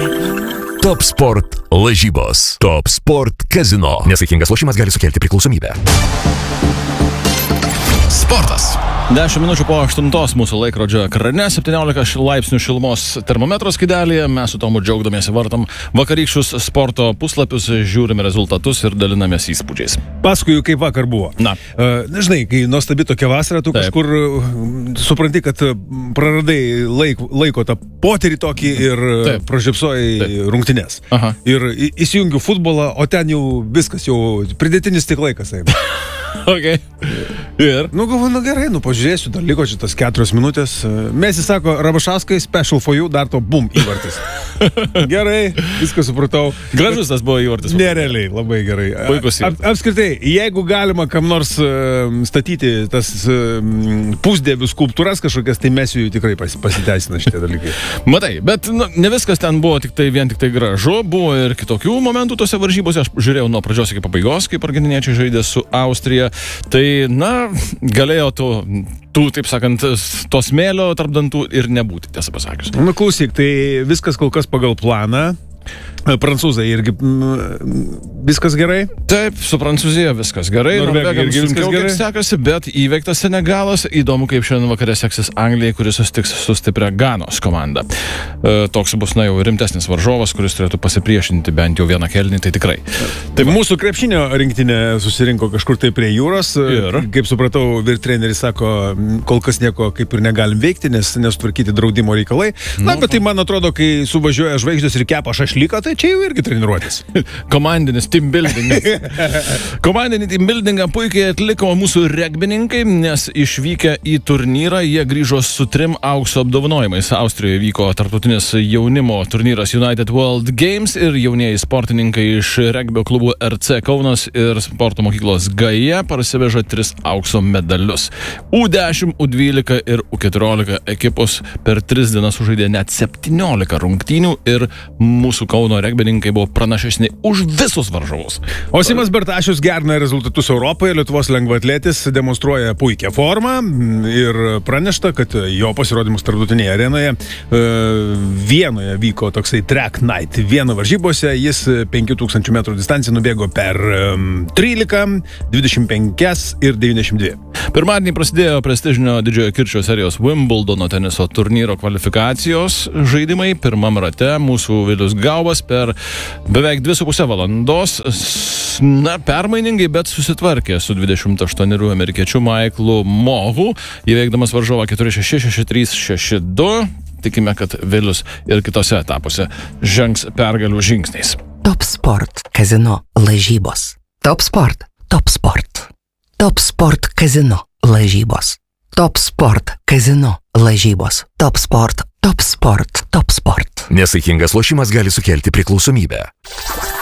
Top Sport lažybos. Top Sport Casino. Nesaikingas lošimas gali sukelti priklausomybę. Sportas. 10 minučių po 8 mūsų laikrodžio ekrane, 17 laipsnių šilumos termometro skaidelėje. Mes su Tomu džiaugdamiesi vartom vakarykščius sporto puslapius, žiūrime rezultatus ir dalinamės įspūdžiais. Paskui, kaip vakar buvo. Na. Žinai, kai nuostabi tokia vasara, tu kažkur supranti, kad praradai laiko tą potyrį tokį ir pražiopsojai rungtynes. Aha. Ir įsijungiu futbolą, o ten jau viskas, jau pridėtinis tik laikas eina. Okay. Ir? Galvoju, gerai, pažiūrėsiu, dar liko šitas 4 minutės. Mesi sako, Rabašauskai, special for you, dar to bum, įvartis. Gerai, viską supratau. Gražus tas buvo įvartis. Nerealiai, labai gerai. Puikus įvartis. Apskritai, jeigu galima kam nors statyti tas pusdievių skulptūras kažkokias, tai Mesiui tikrai pasiteisina šitie dalykai. Matai, bet ne viskas ten buvo vien tik tai gražu, buvo ir kitokių momentų tose varžybose. Aš žiūrėjau nuo pradžios iki pabaigos, kaip argentiniečiai žaidė su Austrija. Tai, galėjo tų, taip sakant, to smėlio tarp dantų ir nebūti, tiesą pasakius. Klausyk, tai viskas kol kas pagal planą. Prancūzai irgi viskas gerai? Taip, su Prancūzija viskas gerai. Norvegams sunkiau kiek sekasi, bet įveiktas Senegalas. Įdomu, kaip šiandien vakare seksis Anglijai, kuris susitiks su stipria Ganos komanda. Toks bus, jau rimtesnis varžovas, kuris turėtų pasipriešinti bent jau vieną kėlinį, tai tikrai. Taip, mūsų krepšinio rinktinė susirinko kažkur tai prie jūros. Ir? Kaip supratau, treneris sako, kol kas nieko kaip ir negalim veikti, nes nesutvarkyti draudimo reikalai. Bet tai man atrodo, kai suvažiuoja žvaigždės ir kepa šašlyką, tai čia jau irgi treniruotis. Komandinis team buildingas. Komandinį team buildingą puikiai atliko mūsų regbininkai, nes išvykę į turnyrą jie grįžo su 3 aukso apdovanojimais. Austrijoje vyko tarptautinis jaunimo turnyras United World Games ir jaunieji sportininkai iš regbio klubų RC Kaunas ir sporto mokyklos Gaja parsiveža 3 aukso medalius. U10, U12 ir U14 ekipos per 3 dienas sužaidė net 17 rungtynių ir mūsų Kauno regbininkai buvo pranašesni už visus varžovus. O Simas Bertašius gerina rezultatus Europoje, Lietuvos lengvaatletis demonstruoja puikią formą ir pranešta, kad jo pasirodymus tarptautinėje arenoje Vienoje vyko toksai track night. Vieno varžybose jis 5000 metrų distanciją nubėgo per 13, 25 ir 92. Pirmadienį prasidėjo prestižinio didžiojo kirčio serijos Wimbledono teniso turnyro kvalifikacijos žaidimai. Pirmam rate mūsų Vilius Gaubas per beveik 2,5 valandos permainingai, bet susitvarkė su 28 amerikiečiu Michaelu Mohu, įveikdamas varžovą 4-6, 6-3, 6-2. Tikime, kad Vilius ir kitose etapuose žengs pergalių žingsniais. Top Sport Casino lažybos. Top Sport. Top Sport. Top Sport Casino lažybos. Top Sport Casino lažybos. Top Sport. Top Sport. Top Sport. Nesaikingas lošimas gali sukelti priklausomybę.